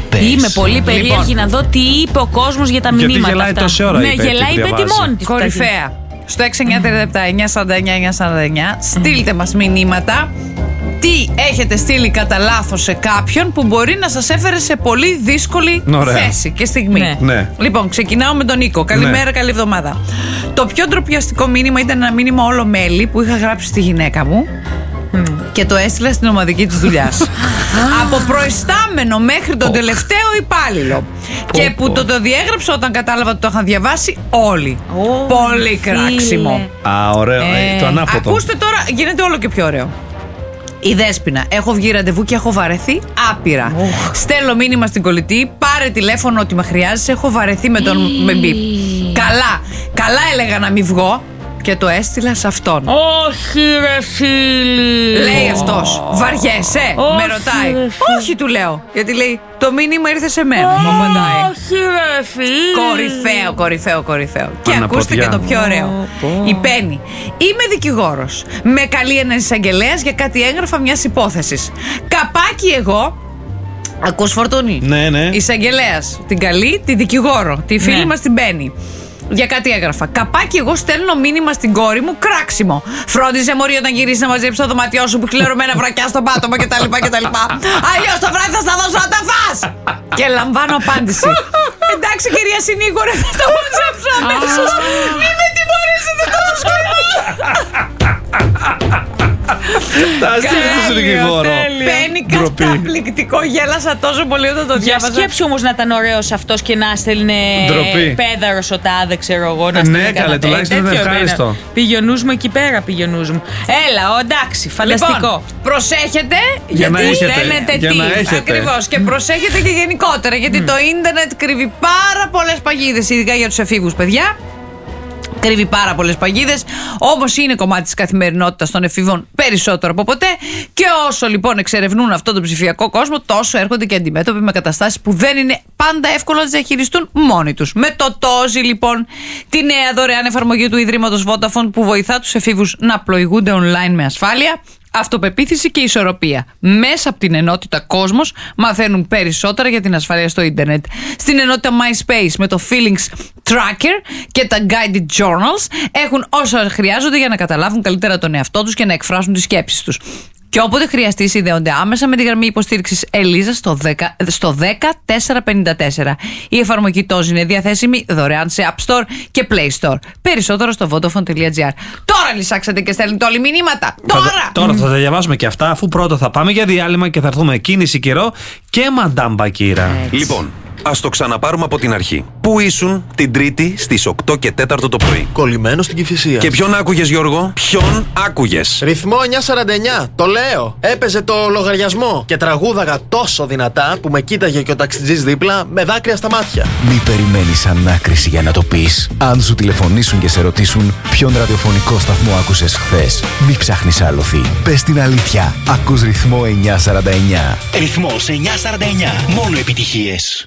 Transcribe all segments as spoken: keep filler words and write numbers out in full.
Πες. Είμαι πολύ περίεργη λοιπόν. να δω τι είπε ο κόσμος για τα μηνύματα. Γιατί γελάει αυτά. τόση ώρα. Ναι, είπε, γελάει με τη μόνη της. Κορυφαία. Στο έξι εννιά τριάντα επτά εννιά σαράντα εννιά εννιά σαράντα εννιά στείλτε μας μηνύματα. Τι έχετε στείλει κατά λάθος σε κάποιον που μπορεί να σας έφερε σε πολύ δύσκολη Ωραία. θέση και στιγμή. Ναι. Ναι. Λοιπόν, ξεκινάω με τον Νίκο. Καλημέρα, Ναι. καλή εβδομάδα. Το πιο ντροπιαστικό μήνυμα ήταν ένα μήνυμα όλο μέλη που είχα γράψει στη γυναίκα μου και το έστειλα στην ομαδική της δουλειάς. Από προϊστάμενο μέχρι τον τελευταίο υπάλληλο. Και που το, το διέγραψα όταν κατάλαβα ότι το είχαν διαβάσει όλοι. Πολύ κράξιμο. Α, ωραίο. Ε, το ανάποδο. Ακούστε τώρα, γίνεται όλο και πιο ωραίο. Η Δέσποινα. Έχω βγει ραντεβού και έχω βαρεθεί άπειρα. Oh. Στέλνω μήνυμα στην κολλητή. Πάρε τηλέφωνο ότι με χρειάζεσαι. Έχω βαρεθεί με τον με μπιπ. Καλά. Καλά έλεγα να μην βγω. Και το έστειλα σε αυτόν. Όχι ρε φίλη. Λέει αυτός. Βαριέσαι. Όχι, με ρωτάει. ρε, Όχι, του λέω. Γιατί λέει το μήνυμα ήρθε σε μένα. Μου Όχι απαντάει. ρε φίλη. Κορυφαίο, κορυφαίο, κορυφαίο. Και Αναποδιά. ακούστε και το πιο ωραίο. Η Πέννη. Είμαι δικηγόρος. Με καλεί ένας εισαγγελέας για κάτι έγγραφα μιας υπόθεσης. Καπάκι εγώ. Ακούς, Φορτούνη. Ναι, ναι. Εισαγγελέας. Την καλή, τη δικηγόρο. Τη φίλη Ναι. μας την Πέννη. Για κάτι έγραφα. Καπάκι, εγώ στέλνω μήνυμα στην κόρη μου, κράξιμο. Φρόντιζε μωρή όταν γυρίσει να μαζέψει το δωμάτιό σου που κλερωμένα βρακιά στο πάτωμα κτλ. Αλλιώς το βράδυ θα στα δώσω να τα φας! Και λαμβάνω απάντηση. Εντάξει, κυρία συνήγορε, θα το μαζέψω αμέσως. Μην με τιμωρήσετε τόσο σκληρά. Τα στείλετε στον δικηγόρο. Πέννη, καταπληκτικό. Γέλασα τόσο πολύ όταν το Για διάβαζα. σκέψου όμως να ήταν ωραίος αυτός και να στέλνε Ντροπή. πέδαρος ο τάδε, ξέρω εγώ. Να Ναι, στέλνε καλέ, κανένα τουλάχιστον τέτοιο, ήταν ευχάριστο. εμένα. Πήγε ο νους μου εκεί πέρα, πήγε ο νους μου. Έλα, ο, εντάξει, φανταστικό. Λοιπόν, προσέχετε Για να γιατί έχετε, στέλνετε για τι. να έχετε. Ακριβώς. Και προσέχετε και γενικότερα γιατί το ίντερνετ κρύβει πάρα πολλές παγίδες, ειδικά για τους εφήβους παιδιά. Κρύβει πάρα πολλές παγίδες, όμως είναι κομμάτι της καθημερινότητας των εφήβων περισσότερο από ποτέ. Και όσο λοιπόν εξερευνούν αυτόν τον ψηφιακό κόσμο, τόσο έρχονται και αντιμέτωποι με καταστάσεις που δεν είναι πάντα εύκολο να τις διαχειριστούν μόνοι τους. Με το Τόζι λοιπόν, τη νέα δωρεάν εφαρμογή του Ιδρύματος Vodafone που βοηθά τους εφήβους να πλοηγούνται online με ασφάλεια, αυτοπεποίθηση και ισορροπία. Μέσα από την ενότητα Κόσμος μαθαίνουν περισσότερα για την ασφαλεία στο ίντερνετ. Στην ενότητα MySpace με το Feelings Tracker και τα Guided Journals έχουν όσα χρειάζονται για να καταλάβουν καλύτερα τον εαυτό τους και να εκφράσουν τις σκέψεις τους. Και όποτε χρειαστεί, συνδέονται άμεσα με τη γραμμή υποστήριξης Ελίζα στο δέκα τετρακόσια πενήντα τέσσερα. Η εφαρμογή Τόζι είναι διαθέσιμη δωρεάν σε App Store και Play Store. Περισσότερο στο vodafone τελεία gr. Τώρα λυσάξατε και στέλνετε όλοι μηνύματα. Τώρα! Θα, τώρα θα τα διαβάσουμε και αυτά, αφού πρώτα θα πάμε για διάλειμμα και θα έρθουμε κίνηση καιρό και Μαντάμ Μπακύρα. Λοιπόν, ας το ξαναπάρουμε από την αρχή. Πού ήσουν την Τρίτη στις οκτώ και τέσσερα το πρωί? Κολλημένο στην Κηφισία. Και ποιον άκουγες, Γιώργο? Ποιον άκουγες? Ρυθμό εννιά σαράντα εννιά, το λέω. Έπαιζε το λογαριασμό και τραγούδαγα τόσο δυνατά που με κοίταγε και ο ταξιτζής δίπλα με δάκρυα στα μάτια. Μη περιμένεις ανάκριση για να το πεις. Αν σου τηλεφωνήσουν και σε ρωτήσουν ποιον ραδιοφωνικό σταθμό άκουσες χθες, μη ψάχνεις άλοθη. Πες την αλήθεια. Ακούς Ρυθμό εννιά σαράντα εννιά. Ρυθμός εννιά σαράντα εννιά. Μόνο επιτυχίες.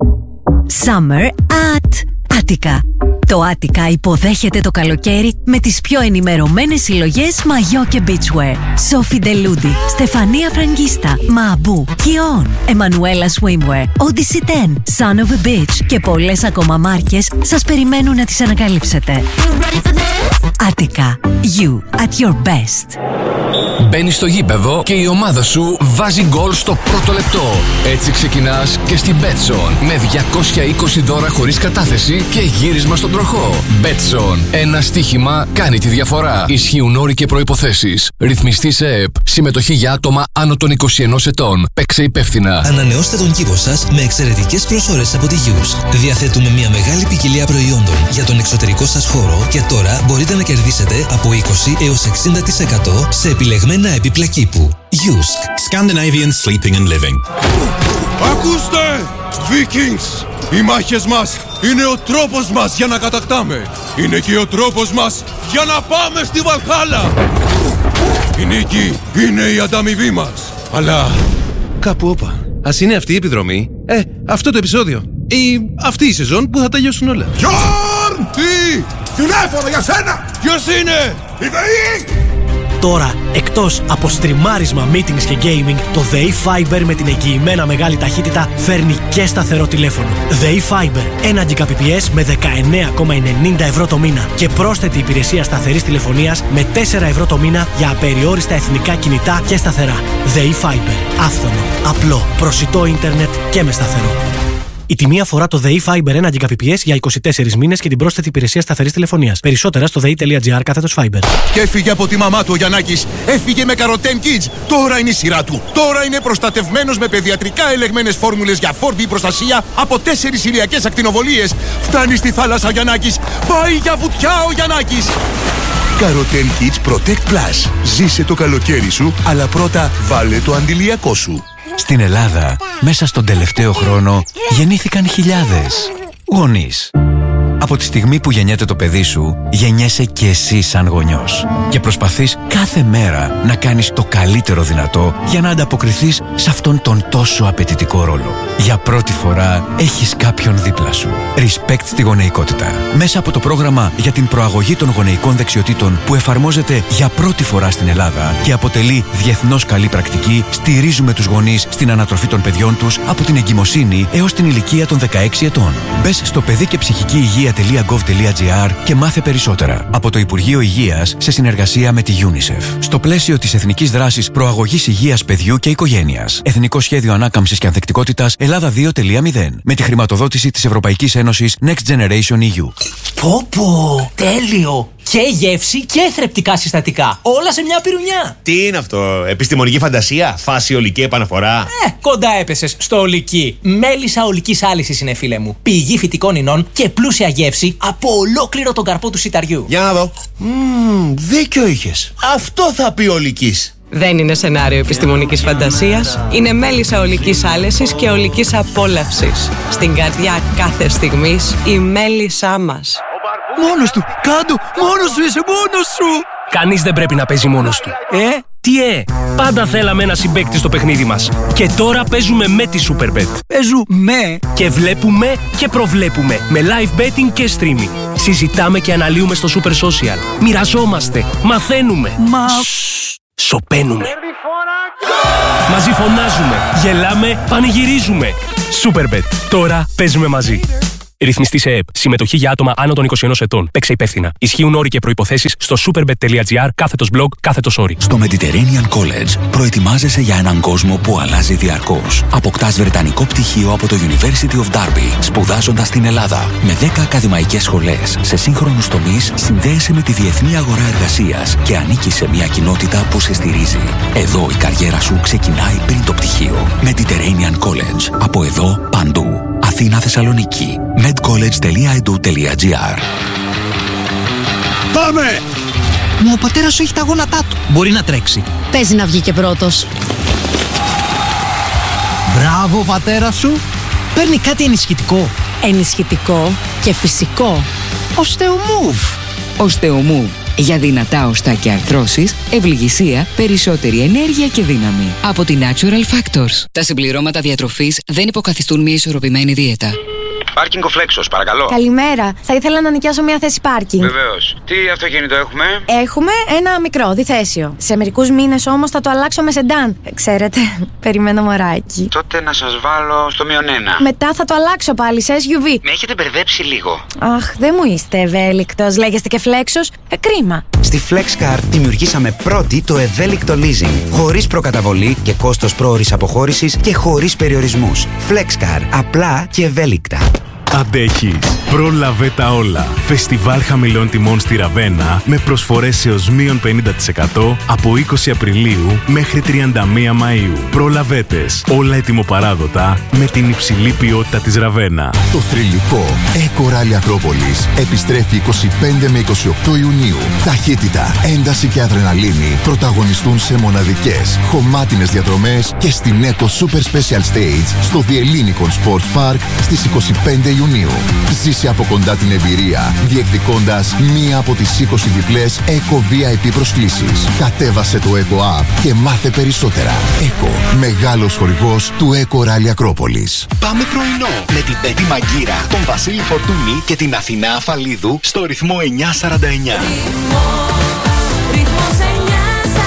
Summer at Attica. Το Attica υποδέχεται το καλοκαίρι με τις πιο ενημερωμένες συλλογές μαγιό και beachwear. Σόφι Ντελούντι, Στεφανία Φραγκίστα, Μαμπού, Κιόν, Εμμανουέλα Swimwear, Odyssey δέκα, Son of a Beach και πολλές ακόμα μάρκες σας περιμένουν να τις ανακαλύψετε. Attica. You at your best. Μπαίνεις στο γήπεδο και η ομάδα σου βάζει γκολ στο πρώτο λεπτό. Έτσι ξεκινάς και στην Betson με διακόσια είκοσι δώρα χωρίς κατάθεση και γύρισμα στον τροχό. Betson. Ένα στοίχημα κάνει τη διαφορά. Ισχύουν όροι και προϋποθέσεις. Ρυθμιστή σε ΕΕΠ. Συμμετοχή για άτομα άνω των είκοσι ενός ετών. Παίξε υπεύθυνα. Ανανεώστε τον κήπο σας με εξαιρετικές προσφορές από τη Yusk. Διαθέτουμε μια μεγάλη ποικιλία προϊόντων για τον εξωτερικό σας χώρο και τώρα μπορείτε να κερδίσετε από είκοσι έως εξήντα τοις εκατό σε επιλεγμένα έπιπλα κήπου. Yusk. Scandinavian Sleeping and Living. Ακούστε! Vikings! Οι μάχες μας είναι ο τρόπος μας για να κατακτάμε. Είναι και ο τρόπος μας για να πάμε στη Βαλχάλα. Η νίκη είναι η ανταμοιβή μας. Αλλά κάπου όπα. Ας είναι αυτή η επιδρομή. Ε, αυτό το επεισόδιο. Ή αυτή η σεζόν που θα τελειώσουν όλα. Γιόρν! Τι! Τηλέφωνο για σένα! Ποιος είναι? Η ΔΕΗ! Τώρα, εκτός από στριμάρισμα, meetings και gaming, το ΔΕΗ Fiber με την εγγυημένα μεγάλη ταχύτητα φέρνει και σταθερό τηλέφωνο. ΔΕΗ Fiber, ένα Gbps με δεκαεννέα κόμμα ενενήντα ευρώ το μήνα και πρόσθετη υπηρεσία σταθερής τηλεφωνίας με τέσσερα ευρώ το μήνα για απεριόριστα εθνικά κινητά και σταθερά. ΔΕΗ Fiber. Άφθονο, απλό, προσιτό ίντερνετ και με σταθερό. Η τιμή αφορά το ΔΕΗ Fiber ένα Gbps για είκοσι τέσσερις μήνες και την πρόσθετη υπηρεσία σταθερής τηλεφωνίας. Περισσότερα στο δei.gr κάθετος Fiber. Και έφυγε από τη μαμά του ο Γιαννάκης. Έφυγε με Καροτέν Kids. Τώρα είναι η σειρά του. Τώρα είναι προστατευμένος με παιδιατρικά ελεγμένες φόρμουλες για φόρμπι προστασία από τέσσερις ηλιακές ακτινοβολίες. Φτάνει στη θάλασσα ο Γιαννάκης. Πάει για βουτιά ο Γιαννάκης. Καροτέν Kids Protect Plus. Ζήσε το καλοκαίρι σου, αλλά πρώτα βάλε το αντιλιακό σου. Στην Ελλάδα, μέσα στον τελευταίο χρόνο, γεννήθηκαν χιλιάδες γονείς. Από τη στιγμή που γεννιέται το παιδί σου, γεννιέσαι και εσύ σαν γονιός. Και προσπαθείς κάθε μέρα να κάνεις το καλύτερο δυνατό για να ανταποκριθείς σε αυτόν τον τόσο απαιτητικό ρόλο. Για πρώτη φορά έχεις κάποιον δίπλα σου. Respect στη γονεϊκότητα. Μέσα από το πρόγραμμα για την προαγωγή των γονεϊκών δεξιοτήτων που εφαρμόζεται για πρώτη φορά στην Ελλάδα και αποτελεί διεθνώς καλή πρακτική, στηρίζουμε τους γονείς στην ανατροφή των παιδιών τους από την εγκυμοσύνη έως την ηλικία των δεκαέξι ετών. Μπες στο παιδί και ψυχική υγεία τελεία γκοβ τελεία τζι άρ και μάθε περισσότερα από το Υπουργείο Υγείας σε συνεργασία με τη UNICEF. Στο πλαίσιο της Εθνικής Δράσης Προαγωγής Υγείας Παιδιού και Οικογένειας. Εθνικό Σχέδιο Ανάκαμψης και Ανθεκτικότητας Ελλάδα δύο τελεία μηδέν. Με τη χρηματοδότηση της Ευρωπαϊκής Ένωσης Next Generation ι γιου. Πω πω, τέλειο! Και γεύση και θρεπτικά συστατικά. Όλα σε μια πυρουνιά. Τι είναι αυτό, επιστημονική φαντασία, φάση ολική επαναφορά. Ε, κοντά έπεσες στο ολική. Μέλισσα ολικής άλυσης είναι, φίλε μου. Πηγή φυτικών ινών και πλούσια γεύση από ολόκληρο τον καρπό του σιταριού. Για να δω. Μμμ, δίκιο είχες. Αυτό θα πει ολικής. Δεν είναι σενάριο επιστημονικής φαντασίας. Είναι μέλισσα ολικής άλεσης και ολικής απόλαυσης. Στην καρδιά κάθε στιγμής η μέλισσά μας. Μόνος του! Κάντο! Μόνος σου είσαι! Μόνος σου! Κανείς δεν πρέπει να παίζει μόνος του. Ε? Τι ε? Πάντα θέλαμε ένα συμπαίκτη στο παιχνίδι μας. Και τώρα παίζουμε με τη Superbet. Παίζουμε και βλέπουμε και προβλέπουμε. Με live betting και streaming. Συζητάμε και αναλύουμε στο Super Social. Μοιραζόμαστε. Μαθαίνουμε. Μα... Σοπαίνουμε. Μαζί φωνάζουμε. Γελάμε. Πανηγυρίζουμε. Superbet. Τώρα παίζουμε μαζί. Ρυθμιστή σε ΕΕΠ. Συμμετοχή για άτομα άνω των είκοσι ενός ετών. Παίξε υπεύθυνα. Ισχύουν όροι και προϋποθέσεις στο superbet τελεία τζι άρ κάθετος blog κάθετος όροι. Στο Mediterranean College προετοιμάζεσαι για έναν κόσμο που αλλάζει διαρκώς. Αποκτάς βρετανικό πτυχίο από το University of Derby, σπουδάζοντας στην Ελλάδα. Με δέκα ακαδημαϊκές σχολές σε σύγχρονους τομείς, συνδέεσαι με τη διεθνή αγορά εργασίας και ανήκεις σε μια κοινότητα που σε στηρίζει. Εδώ η καριέρα σου ξεκινάει πριν το πτυχίο. Mediterranean College. Από εδώ παντού. Αθήνα, Θεσσαλονίκη. medcollege τελεία e d u τελεία g r. Πάμε! Μα ο πατέρας σου έχει τα γόνατά του. Μπορεί να τρέξει. Παίζει να βγει και πρώτος. Μπράβο, πατέρα σου. Παίρνει κάτι ενισχυτικό. Ενισχυτικό και φυσικό. Osteomove. Osteomove. Για δυνατά οστά και αρθρώσεις, ευληγησία, περισσότερη ενέργεια και δύναμη. Από τη Natural Factors. Τα συμπληρώματα διατροφής δεν υποκαθιστούν μια ισορροπημένη δίαιτα. Πάρκινγκ ο Φλέξος, παρακαλώ. Καλημέρα. Θα ήθελα να νοικιάσω μια θέση πάρκινγκ. Βεβαίως. Τι αυτοκίνητο έχουμε? Έχουμε ένα μικρό, διθέσιο. Σε μερικούς μήνες όμως θα το αλλάξω με σεντάν. Ξέρετε, περιμένω μωράκι. Τότε να σας βάλω στο μείον ένα. Μετά θα το αλλάξω πάλι σε ες γιου βι. Με έχετε μπερδέψει λίγο. Αχ, δεν μου είστε ευέλικτος. Λέγεστε και Φλέξος. Ε, κρίμα. Στη FlexCar δημιουργήσαμε πρώτη το ευέλικτο leasing. Χωρίς προκαταβολή και κόστος πρόωρης αποχώρησης και χωρίς περιορισμούς. FlexCar. Απλά και ευέλικτα. Αντέχεις. Πρόλαβε τα όλα. Φεστιβάλ χαμηλών τιμών στη Ραβένα με προσφορές έως μείον πενήντα τοις εκατό από είκοσι Απριλίου μέχρι τριάντα μία Μαΐου. Προλαβέτες. Όλα ετοιμοπαράδοτα με την υψηλή ποιότητα της Ραβένα. Το θρυλικό Eco Rally Ακρόπολης επιστρέφει είκοσι πέντε με είκοσι οκτώ Ιουνίου. Ταχύτητα, ένταση και αδρεναλίνη πρωταγωνιστούν σε μοναδικές χωμάτινες διαδρομές και στην Eco Super Special Stage στο The Ellinikon Sports Park στις είκοσι πέντε Ιουνίου. Ζήσε από κοντά την εμπειρία, διεκδικώντας μία από τις είκοσι διπλές Eco βι άι πι προσκλήσεις. Κατέβασε το Eco App και μάθε περισσότερα. Eco, μεγάλος χορηγός του Eco Rally Ακρόπολης. Πάμε πρωινό με την Πέτη Μαγκύρα, τον Βασίλη Φορτούνη και την Αθηνά Αφαλίδου στο ρυθμό εννιακόσια σαράντα εννιά. Ρυθμός, ρυθμός εννιακόσια σαράντα εννιά.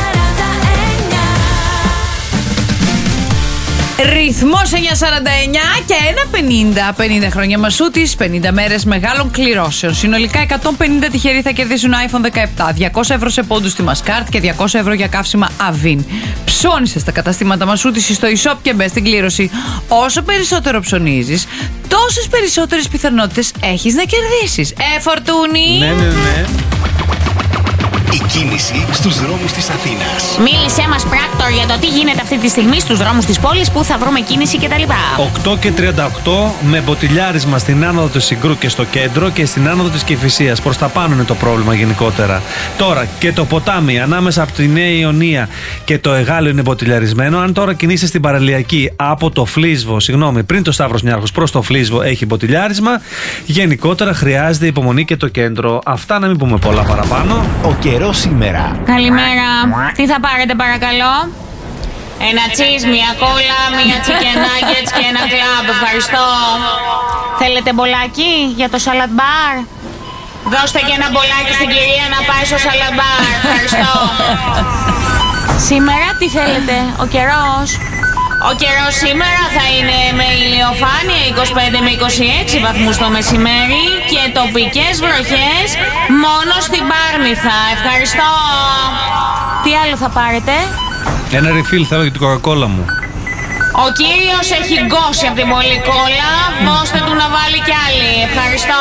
Ρυθμός εννιακόσια σαράντα εννιά και ένα πενήντα. πενήντα χρόνια Μασούτης, πενήντα μέρες μεγάλων κληρώσεων. Συνολικά εκατόν πενήντα τυχεροί θα κερδίσουν άιφον δεκαεπτά, διακόσια ευρώ σε πόντους στη Μασκάρτ και διακόσια ευρώ για καύσιμα Αβίν. Ψώνισε στα καταστήματα Μασούτης στο e-shop και μπες στην κλήρωση. Όσο περισσότερο ψωνίζεις, τόσες περισσότερες πιθανότητες έχεις να κερδίσεις. Ε, Φορτούνη! Ναι, ναι, ναι. Η κίνηση στους δρόμους της Αθήνας. Μίλησέ μας, πράκτορ, για το τι γίνεται αυτή τη στιγμή στους δρόμους της πόλης, πού θα βρούμε κίνηση κτλ. οκτώ και τριάντα οκτώ με μποτιλιάρισμα στην άνοδο του Συγκρού και στο κέντρο και στην άνοδο της Κηφισίας. Προς τα πάνω είναι το πρόβλημα γενικότερα. Τώρα και το ποτάμι ανάμεσα από τη Νέα Ιωνία και το Εγάλιο είναι μποτιλιαρισμένο. Αν τώρα κινείσαι στην παραλιακή από το Φλίσβο, συγγνώμη, πριν το Σταύρος Νιάρχος προς το Φλίσβο έχει μποτιλιάρισμα. Γενικότερα χρειάζεται υπομονή και το κέντρο. Αυτά, να μην πούμε πολλά παραπάνω. Ο καιρός σήμερα. Καλημέρα. Τι θα πάρετε, παρακαλώ? Ένα τσίζ, μια κόλλα, μια chicken nuggets και ένα κλαμπ. Ευχαριστώ. Θέλετε μπολάκι για το salad bar? Δώστε και ένα μπολάκι στην κυρία να πάει στο salad bar. Ευχαριστώ. Σήμερα τι θέλετε? Ο καιρός? Ο καιρός σήμερα θα είναι με ηλιοφάνεια είκοσι πέντε με είκοσι έξι βαθμούς το μεσημέρι και τοπικές βροχές μόνο στην Πάρνηθα. Ευχαριστώ. Τι άλλο θα πάρετε? Ένα refill θέλω για την κοκακόλα μου. Ο κύριος έχει γκώσει από την πολλή κόλλα. Δώστε του να βάλει κι άλλη. Ευχαριστώ.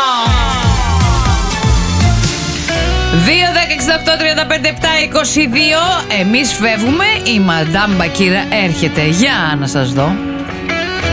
δύο, δέκα, εξήντα οκτώ, τριάντα πέντε, επτά, είκοσι δύο. Εμείς φεύγουμε. Η Μαντάμ Μπακύρα έρχεται. Για να σας δω.